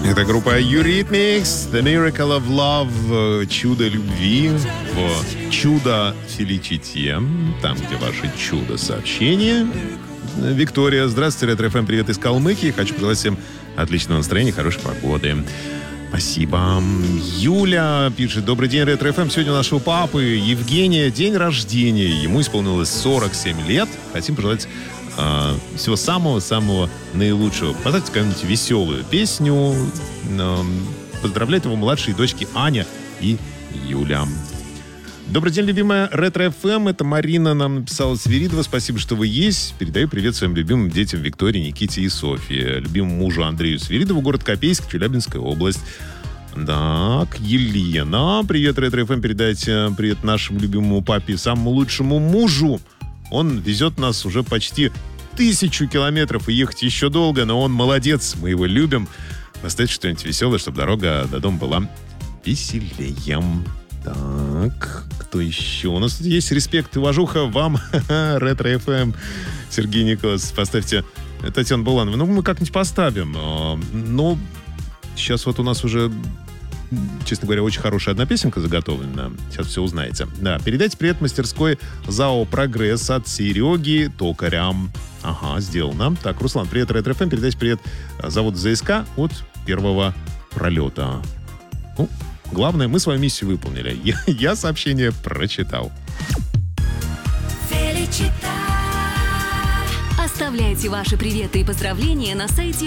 Это группа Eurythmics, The Miracle of Love, чудо любви, в чудо Феличите, там, где ваше чудо сообщения. Виктория, здравствуйте, Ретро-ФМ, привет из Калмыкии. Хочу пожелать всем отличного настроения, хорошей погоды. Спасибо. Юля пишет: добрый день, Ретро-ФМ. Сегодня у нашего папы Евгения день рождения. Ему исполнилось 47 лет. Хотим пожелать всего самого-самого наилучшего. Поставьте какую-нибудь веселую песню. Поздравляют его младшие дочки Аня и Юля. Добрый день, любимая Ретро-ФМ. Это Марина нам написала Свиридова. Спасибо, что вы есть. Передаю привет своим любимым детям Виктории, Никите и Софье. Любимому мужу Андрею Свиридову, город Копейск, Челябинская область. Так, Елена. Привет, Ретро-ФМ. Передайте привет нашему любимому папе, самому лучшему мужу. Он везет нас уже почти 1000 километров, и ехать еще долго, но он молодец, мы его любим. Поставьте что-нибудь веселое, чтобы дорога до дома была веселее. Так, кто еще? У нас тут есть респект и уважуха вам, Ретро-ФМ. Сергей Николас, поставьте Татьяна Буланова. Ну, мы как-нибудь поставим. Но сейчас вот у нас уже, честно говоря, очень хорошая одна песенка заготовлена. Сейчас все узнаете. Да, передайте привет мастерской ЗАО «Прогресс» от Сереги Токарям. Ага, сделано. Так, Руслан, привет, Ретро-ФМ. Передайте привет заводу ЗСК от первого пролета. Ну, главное, мы свою миссию выполнили. Я сообщение прочитал. Оставляйте ваши приветы и поздравления на сайте